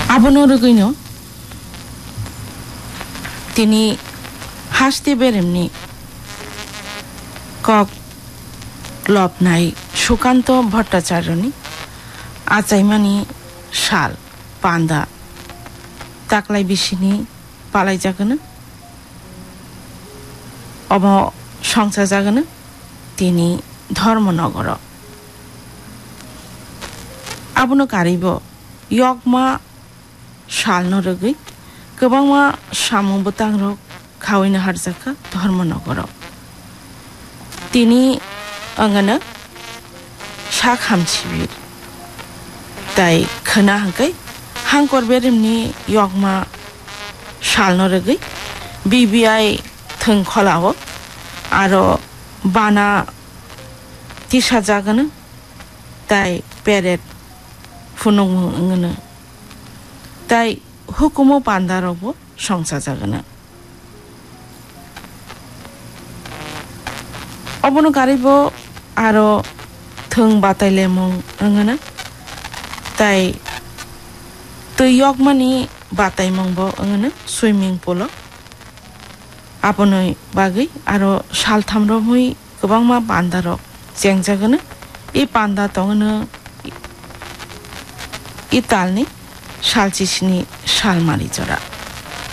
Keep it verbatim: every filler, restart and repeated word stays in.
Abono rugino তিনি হাসতে বেরেমনি cock লবনাই Sukanta ভট্টাচার্যনি আচাইমানি শাল পান্দা তাকলাই বিশিনি পালাই জাগোনো অব সংসার জাগোনো তিনি ধর্মনগর আবনো কারিব यगमा सालनो रगै गोबांमा सामुबो तांग्रक खावैनो हारजाखा धर्मनगराव तिनि अंगनो सा खामसिबिर ताई खोना हांकै हांकर बेरेमनि यगमा सालनो रगै बिबिआई थोंखलाव आरो बाना तिसा जागोनो ताई पेरेट फुनुंगोनो ताई हुकुमो पान्दारावबो संसार जागोनो अबनो गारिबो आरो थों बातायलेमं ओंगोनो ताई तैयगमानि बातायमंबो ओंगोनो सुइमिं पुल आपनै बागै आरो सालथामरमुइ गोबांमा पान्दाराव जेंजागोनो इ पान्दा तंगोनो इतालनि सालचिसनि सालमारि जरा